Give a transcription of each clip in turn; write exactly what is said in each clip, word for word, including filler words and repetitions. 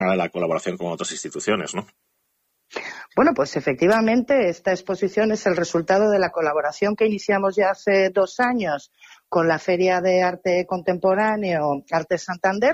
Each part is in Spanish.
la colaboración con otras instituciones, ¿no? Bueno, pues efectivamente esta exposición es el resultado de la colaboración que iniciamos ya hace dos años con la Feria de Arte Contemporáneo Arte Santander.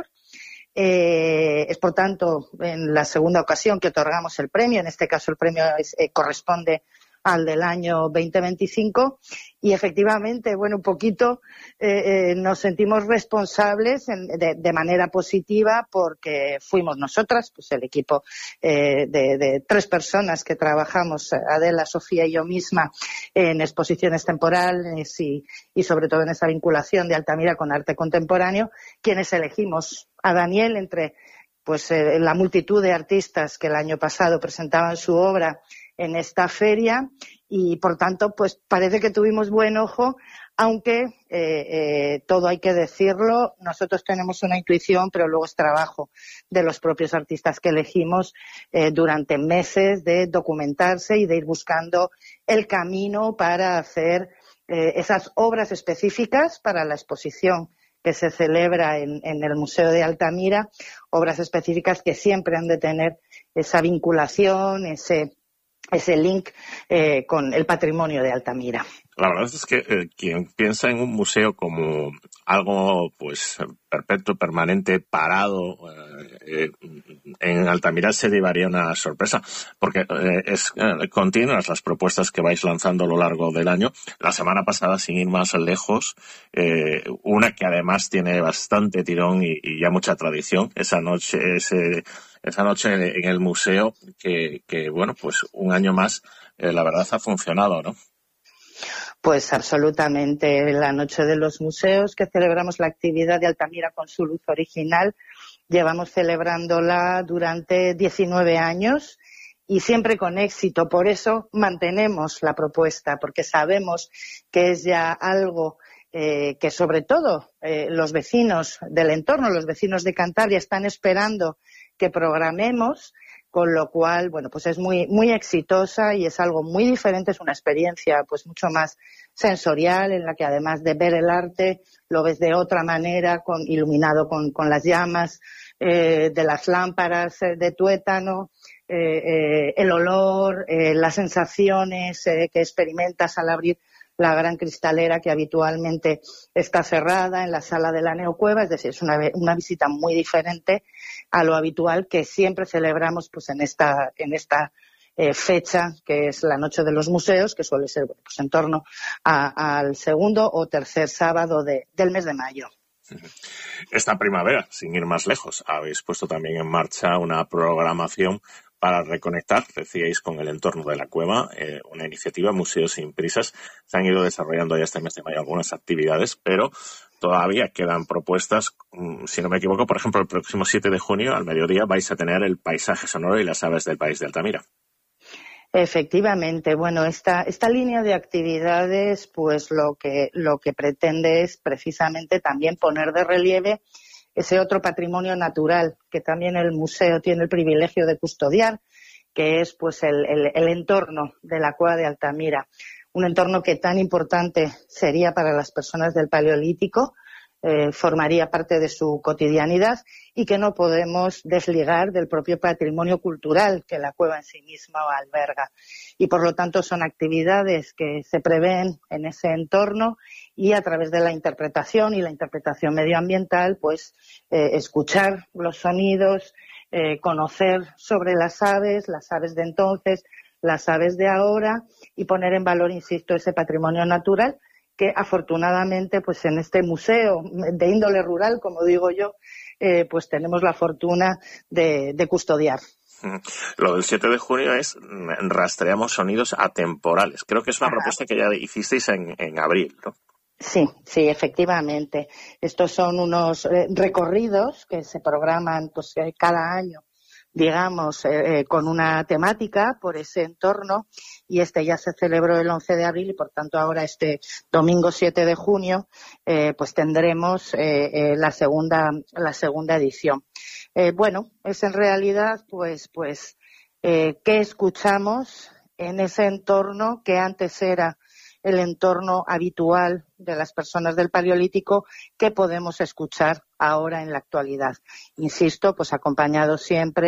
Eh, es, por tanto, en la segunda ocasión que otorgamos el premio. En este caso el premio es, eh, corresponde al del año veinte veinticinco y efectivamente, bueno, un poquito eh, eh, nos sentimos responsables en, de, de manera positiva porque fuimos nosotras, pues el equipo eh, de, de tres personas que trabajamos, Adela, Sofía y yo misma, en exposiciones temporales y, y sobre todo en esa vinculación de Altamira con arte contemporáneo, quienes elegimos a Daniel entre pues eh, la multitud de artistas que el año pasado presentaban su obra en esta feria y, por tanto, pues parece que tuvimos buen ojo, aunque eh, eh, todo hay que decirlo, nosotros tenemos una intuición, pero luego es trabajo de los propios artistas que elegimos eh, durante meses de documentarse y de ir buscando el camino para hacer eh, esas obras específicas para la exposición que se celebra en, en el Museo de Altamira, obras específicas que siempre han de tener esa vinculación, ese ese link eh, con el patrimonio de Altamira. La verdad es que eh, quien piensa en un museo como algo pues perpetuo, permanente, parado eh, en Altamira se llevaría una sorpresa, porque eh, es eh, continuas las propuestas que vais lanzando a lo largo del año. La semana pasada, sin ir más lejos, eh, una que además tiene bastante tirón y, y ya mucha tradición, esa noche, ese, esa noche en el museo que, que bueno, pues un año más, eh, la verdad ha funcionado, ¿no? Pues absolutamente. La Noche de los Museos, que celebramos la actividad de Altamira con su luz original, llevamos celebrándola durante diecinueve años y siempre con éxito. Por eso mantenemos la propuesta, porque sabemos que es ya algo eh, que sobre todo eh, los vecinos del entorno, los vecinos de Cantabria están esperando que programemos, con lo cual, bueno, pues es muy muy exitosa y es algo muy diferente, es una experiencia pues mucho más sensorial en la que además de ver el arte lo ves de otra manera, con, iluminado con, con las llamas eh, de las lámparas eh, de tuétano, eh, eh, el olor, eh, las sensaciones eh, que experimentas al abrir la gran cristalera que habitualmente está cerrada en la sala de la Neocueva, es decir, es una, una visita muy diferente a lo habitual que siempre celebramos pues en esta en esta eh, fecha que es la Noche de los Museos, que suele ser bueno, pues en torno a, al segundo o tercer sábado de, del mes de mayo. Esta primavera, sin ir más lejos, habéis puesto también en marcha una programación para reconectar, decíais, con el entorno de la cueva, eh, una iniciativa Museos sin Prisas. Se han ido desarrollando ya este mes de mayo algunas actividades, pero todavía quedan propuestas. Si no me equivoco, por ejemplo, el próximo siete de junio, al mediodía, vais a tener el paisaje sonoro y las aves del país de Altamira. Efectivamente, bueno, esta, esta línea de actividades, pues lo que, lo que pretende es precisamente también poner de relieve ese otro patrimonio natural que también el museo tiene el privilegio de custodiar, que es pues el, el, el entorno de la cueva de Altamira. Un entorno que tan importante sería para las personas del Paleolítico, eh, formaría parte de su cotidianidad y que no podemos desligar del propio patrimonio cultural que la cueva en sí misma alberga. Y por lo tanto son actividades que se prevén en ese entorno y a través de la interpretación y la interpretación medioambiental, pues eh, escuchar los sonidos, eh, conocer sobre las aves, las aves de entonces, las aves de ahora y poner en valor, insisto, ese patrimonio natural que afortunadamente pues en este museo de índole rural, como digo yo, eh, pues tenemos la fortuna de, de custodiar. Lo del siete de junio es rastreamos sonidos atemporales. Creo que es una Ajá. propuesta que ya hicisteis en, en abril, ¿no? Sí, sí, efectivamente. Estos son unos eh, recorridos que se programan pues eh, cada año, digamos, eh, con una temática por ese entorno, y este ya se celebró el once de abril y por tanto ahora este domingo siete de junio eh, pues tendremos eh, eh, la segunda la segunda edición. Eh, bueno, es en realidad pues pues eh, qué escuchamos en ese entorno que antes era el entorno habitual de las personas del Paleolítico que podemos escuchar ahora en la actualidad. Insisto, pues acompañado siempre